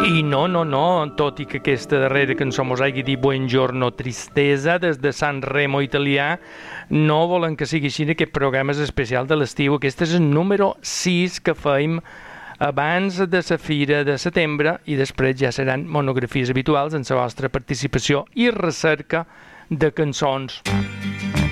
I no, tot i que aquesta darrera cançó mos hagi dit Buongiorno Tristesa des de San Remo italià, no volen que sigui així aquest programa especial de l'estiu. Aquest és el número 6 que feim abans de la Fira de setembre i després ja seran monografies habituals en la vostra participació i recerca de cançons.